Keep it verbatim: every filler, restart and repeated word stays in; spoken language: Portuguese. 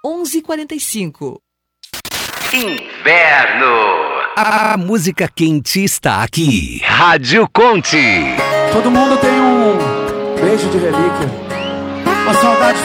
onze e quarenta e cinco. Inverno. A música quente está aqui. Rádio Conte. Todo mundo tem um beijo de relíquia, uma saudade